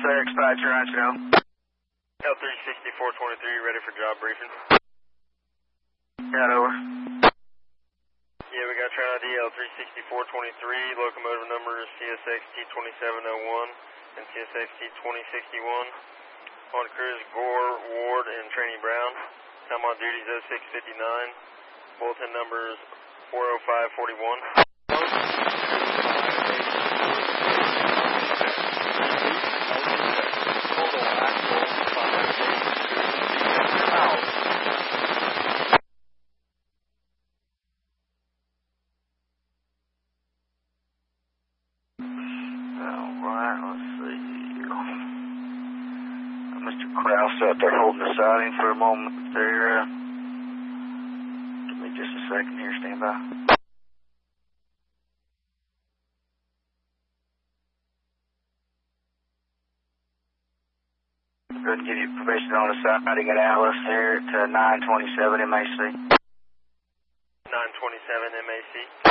there, dispatcher, on you know. L36423, ready for job briefing. Got over. Yeah, we got train ID L36423, locomotive number is CSX T2701 and CSX T2061. On cruise, Gore, Ward, and Trainee Brown. Time on duty is 0659. Bulletin number is 40541. Mr. Krause out there holding the siding for a moment there. Give me just a second here, stand by. Go ahead and give you permission on the siding at Alice there at 927 MAC. 927 MAC.